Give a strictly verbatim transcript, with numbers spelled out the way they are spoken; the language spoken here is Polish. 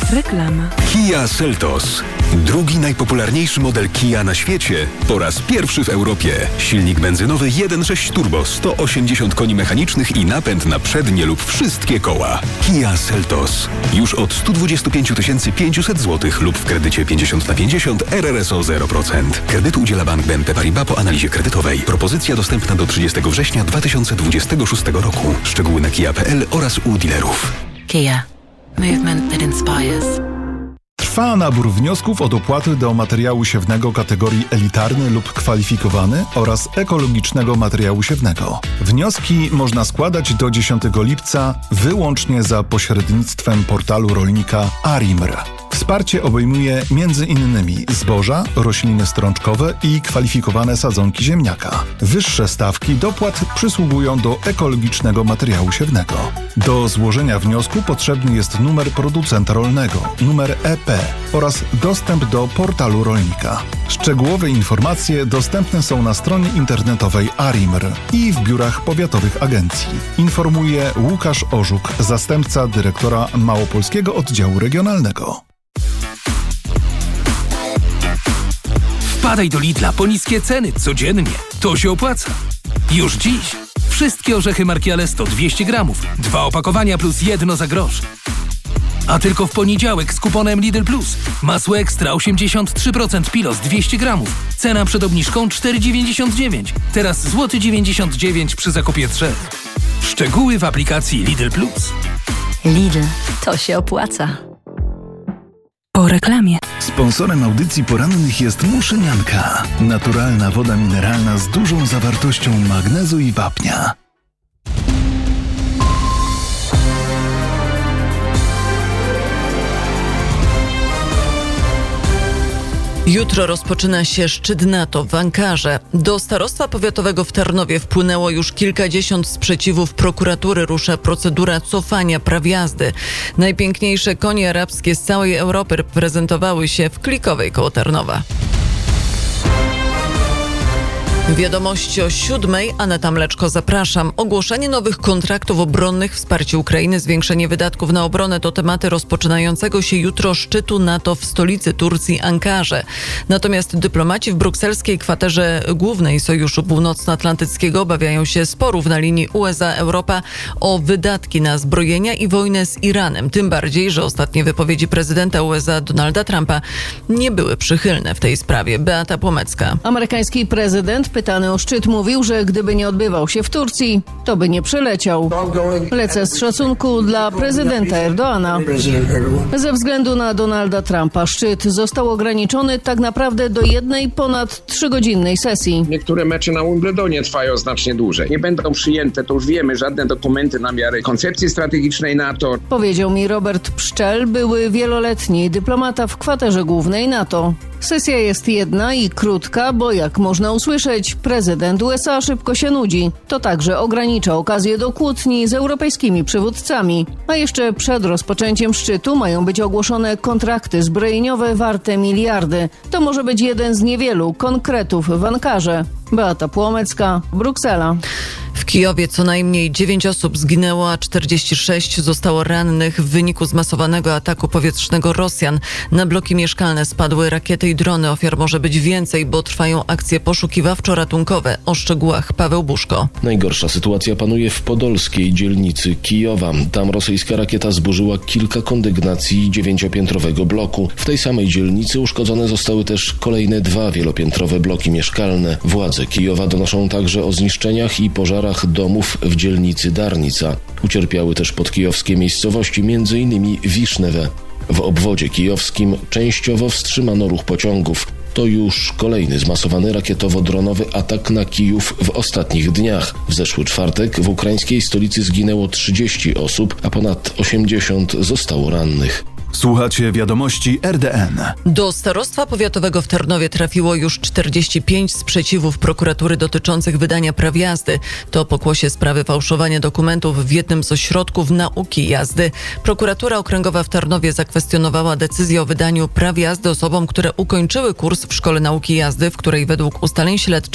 Reklama. Kia Seltos. Drugi najpopularniejszy model Kia na świecie. Po raz pierwszy w Europie. Silnik benzynowy jeden przecinek sześć turbo, sto osiemdziesiąt koni mechanicznych i napęd na przednie lub wszystkie koła. Kia Seltos. Już od sto dwadzieścia pięć tysięcy pięćset złotych lub w kredycie pięćdziesiąt na pięćdziesiąt R R S O zero procent. Kredytu udziela Bank B N P Paribas po analizie kredytowej. Propozycja dostępna do trzydziestego września dwa tysiące dwudziestego szóstego roku. Szczegóły na kia kropka p l oraz u dealerów. Kia. Movement that inspires. Trwa nabór wniosków o dopłaty do materiału siewnego kategorii elitarny lub kwalifikowany oraz ekologicznego materiału siewnego. Wnioski można składać do dziesiątego lipca wyłącznie za pośrednictwem portalu rolnika Arimr. Wsparcie obejmuje między innymi zboża, rośliny strączkowe i kwalifikowane sadzonki ziemniaka. Wyższe stawki dopłat przysługują do ekologicznego materiału siewnego. Do złożenia wniosku potrzebny jest numer producenta rolnego, numer E P oraz dostęp do portalu rolnika. Szczegółowe informacje dostępne są na stronie internetowej Arimr i w biurach powiatowych agencji. Informuje Łukasz Orzuk, zastępca dyrektora Małopolskiego Oddziału Regionalnego. Wpadaj do Lidla po niskie ceny codziennie. To się opłaca. Już dziś. Wszystkie orzechy marki Alesto dwieście gramów. Dwa opakowania plus jedno za grosz. A tylko w poniedziałek z kuponem Lidl Plus. Masło ekstra osiemdziesiąt trzy procent Pilos dwieście gramów. Cena przed obniżką cztery dziewięćdziesiąt dziewięć. Teraz złoty dziewięćdziesiąt dziewięć przy zakupie trzech. Szczegóły w aplikacji Lidl Plus. Lidl. To się opłaca. Po reklamie. Sponsorem audycji porannych jest Muszynianka. Naturalna woda mineralna z dużą zawartością magnezu i wapnia. Jutro rozpoczyna się szczyt NATO w Ankarze. Do starostwa powiatowego w Tarnowie wpłynęło już kilkadziesiąt sprzeciwów prokuratury. Rusza procedura cofania praw jazdy. Najpiękniejsze konie arabskie z całej Europy prezentowały się w Klikowej koło Tarnowa. Wiadomości o siódmej. Aneta Mleczko, zapraszam. Ogłoszenie nowych kontraktów obronnych, wsparcie Ukrainy, zwiększenie wydatków na obronę to tematy rozpoczynającego się jutro szczytu NATO w stolicy Turcji Ankarze. Natomiast dyplomaci w brukselskiej kwaterze głównej Sojuszu Północnoatlantyckiego obawiają się sporów na linii U S A-Europa o wydatki na zbrojenia i wojnę z Iranem. Tym bardziej, że ostatnie wypowiedzi prezydenta U S A Donalda Trumpa nie były przychylne w tej sprawie. Beata Płomecka. Amerykański prezydent pytany o szczyt mówił, że gdyby nie odbywał się w Turcji, to by nie przyleciał. Lecę z szacunku dla prezydenta Erdoana. Ze względu na Donalda Trumpa szczyt został ograniczony tak naprawdę do jednej ponad trzygodzinnej sesji. Niektóre mecze na Wimbledonie trwają znacznie dłużej. Nie będą przyjęte, to już wiemy, żadne dokumenty na miarę koncepcji strategicznej NATO. Powiedział mi Robert Pszczel, były wieloletni dyplomata w kwaterze głównej NATO. Sesja jest jedna i krótka, bo jak można usłyszeć, prezydent U S A szybko się nudzi. To także ogranicza okazję do kłótni z europejskimi przywódcami. A jeszcze przed rozpoczęciem szczytu mają być ogłoszone kontrakty zbrojeniowe warte miliardy. To może być jeden z niewielu konkretów w Ankarze. Beata Płomecka, Bruksela. W Kijowie co najmniej dziewięć osób zginęło, a czterdzieści sześć zostało rannych w wyniku zmasowanego ataku powietrznego Rosjan. Na bloki mieszkalne spadły rakiety i drony. Ofiar może być więcej, bo trwają akcje poszukiwawczo-ratunkowe. O szczegółach Paweł Buszko. Najgorsza sytuacja panuje w podolskiej dzielnicy Kijowa. Tam rosyjska rakieta zburzyła kilka kondygnacji dziewięciopiętrowego bloku. W tej samej dzielnicy uszkodzone zostały też kolejne dwa wielopiętrowe bloki mieszkalne. Władze Kijowa donoszą także o zniszczeniach i pożarach domów w dzielnicy Darnica. Ucierpiały też podkijowskie miejscowości, między innymi Wisznewe. W obwodzie kijowskim częściowo wstrzymano ruch pociągów. To już kolejny zmasowany rakietowo-dronowy atak na Kijów w ostatnich dniach. W zeszły czwartek w ukraińskiej stolicy zginęło trzydzieści osób, a ponad osiemdziesiąt zostało rannych. Słuchacie wiadomości R D N. Do starostwa powiatowego w Tarnowie trafiło już czterdzieści pięć sprzeciwów prokuratury dotyczących wydania praw jazdy. To pokłosie sprawy fałszowania dokumentów w jednym z ośrodków nauki jazdy. Prokuratura Okręgowa w Tarnowie zakwestionowała decyzję o wydaniu praw jazdy osobom, które ukończyły kurs w Szkole Nauki Jazdy, w której według ustaleń śledczych